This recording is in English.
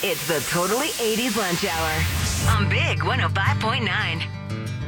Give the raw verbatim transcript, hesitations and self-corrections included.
It's the Totally eighties Lunch Hour on Big one oh five point nine.